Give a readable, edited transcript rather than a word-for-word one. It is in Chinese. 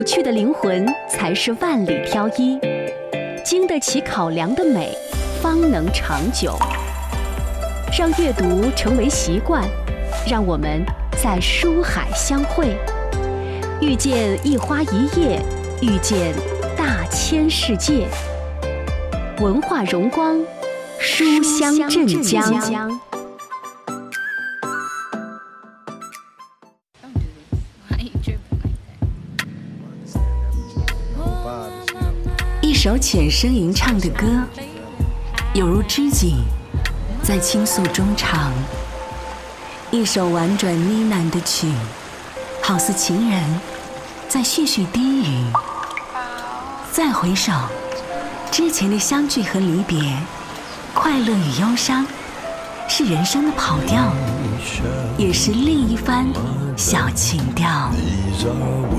有趣的灵魂才是万里挑一，经得起考量的美，方能长久。让阅读成为习惯，让我们在书海相会，遇见一花一叶，遇见大千世界。文化荣光，书香镇江。 一首浅声吟唱的歌，有如知己在倾诉衷肠；一首婉转呢喃的曲，好似情人在絮絮低语。再回首，之前的相聚和离别，快乐与忧伤，是人生的跑调，也是另一番小情调。